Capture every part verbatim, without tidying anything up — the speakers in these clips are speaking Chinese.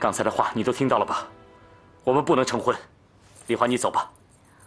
刚才的话你都听到了吧？我们不能成婚。丽华，你走吧。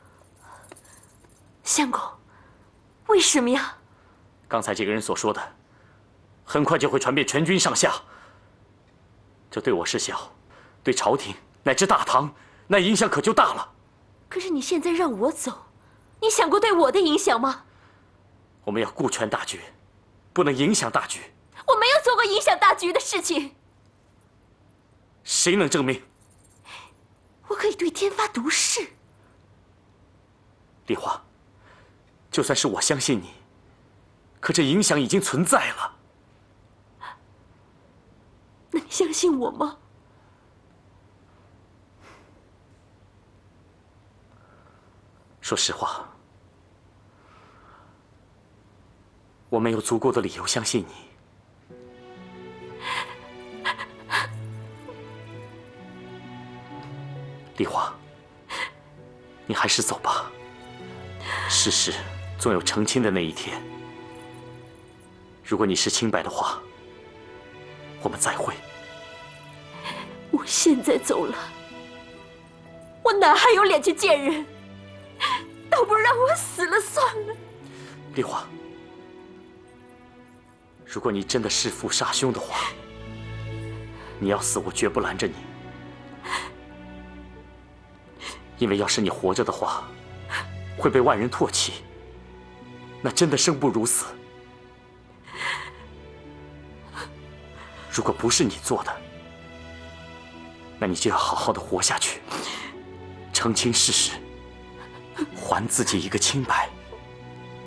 相公，为什么呀？ 刚才这个人所说的，很快就会传遍全军上下。这对我是小，对朝廷乃至大唐，那影响可就大了。 可是你现在让我走，你想过对我的影响吗？ 我们要顾全大局，不能影响大局。 我没有做过影响大局的事情。 谁能证明？ 我可以对天发毒誓。 丽华，就算是我相信你，可这影响已经存在了。 那你相信我吗？ 说实话，我没有足够的理由相信你。丽华，你还是走吧。世事总有成亲的那一天。如果你是清白的话，我们再会。 我现在走了，我哪还有脸去见人？倒不如让我死了算了。 丽华，如果你真的弑父杀兄的话，你要死，我绝不拦着你。因为要是你活着的话，会被万人唾弃，那真的生不如死。如果不是你做的，那你就要好好的活下去，澄清事实，还自己一个清白。